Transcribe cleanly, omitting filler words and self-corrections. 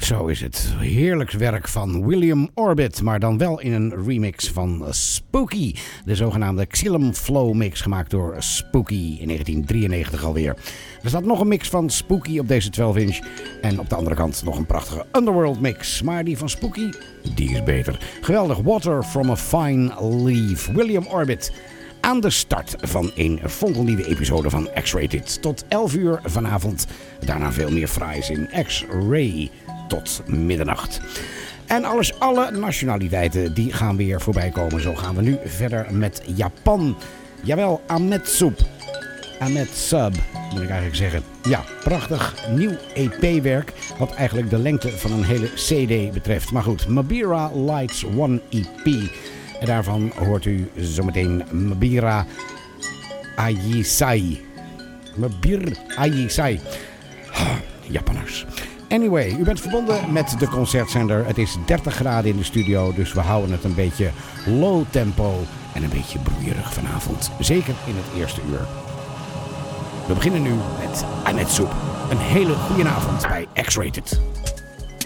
Zo is het. Heerlijk werk van William Orbit, maar dan wel in een remix van Spooky. De zogenaamde Xylem Flow mix gemaakt door Spooky in 1993 alweer. Er staat nog een mix van Spooky op deze 12-inch. En op de andere kant nog een prachtige Underworld mix. Maar die van Spooky, die is beter. Geweldig. Water from a Fine Leaf. William Orbit. Aan de start van een fonkelnieuwe episode van X-Rated. Tot 11 uur vanavond. Daarna veel meer fraais in X-Ray tot middernacht. En alle nationaliteiten die gaan weer voorbij komen. Zo gaan we nu verder met Japan. Jawel, Ametsub. Ametsub, moet ik eigenlijk zeggen. Ja, prachtig nieuw EP-werk. Wat eigenlijk de lengte van een hele CD betreft. Maar goed, Mabira Lights One EP. En daarvan hoort u zometeen Mabira Ayisai. Mabir Ayisai. Japanners. Anyway, u bent verbonden met de concertzender. Het is 30 graden in de studio, dus we houden het een beetje low tempo en een beetje broeierig vanavond. Zeker in het eerste uur. We beginnen nu met Ametsub. Een hele goede avond bij X-Rated.